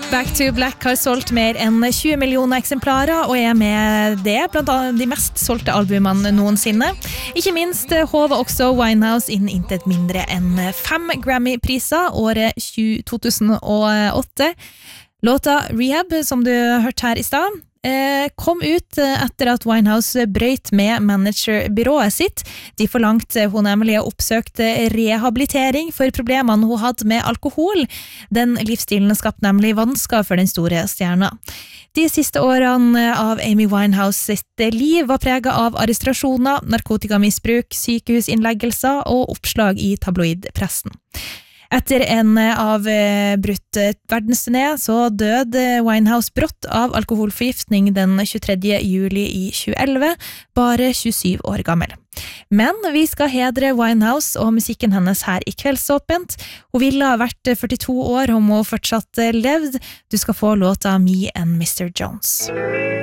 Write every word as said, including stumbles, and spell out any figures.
Back to Black har solgt mer enn tjue millioner eksemplarer og er med det blant annet de mest solgte albumene noensinne. Ikke minst håver også Winehouse inn intet mindre enn fem Grammy-priser året to tusen og åtte. Låta Rehab, som du hørte her i stad, kom ut etter at Winehouse brøyt med managerbyrået sitt. De forlangte hun nemlig oppsøkt rehabilitering for problemene hun hadde med alkohol. Den livsstilen skapte nemlig vansker for den store stjerna. De siste årene av Amy Winehouse sitt liv var preget av arrestrasjoner, narkotikamisbruk, sykehusinnleggelser og oppslag i tabloidpressen. Etter en avbrutt verdensturné så døde Winehouse brått av alkoholforgiftning den tjuetredje juli i tjueelleve, bare tjuesyv år gammel. Men vi skal hedre Winehouse og musikken hennes her i Kveldsåpent. Hun ville ha vært førtito år om hun fortsatt levd. Du skal få låta Me and mister Jones.